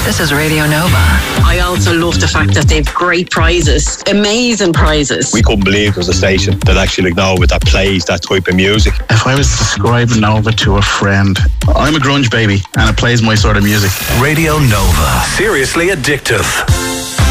This is Radio Nova. I also love the fact that they've great prizes, amazing prizes. We couldn't believe there's a station that actually that plays that type of music. If I was describing Nova to a friend, I'm a grunge baby and it plays my sort of music. Radio Nova. Seriously addictive.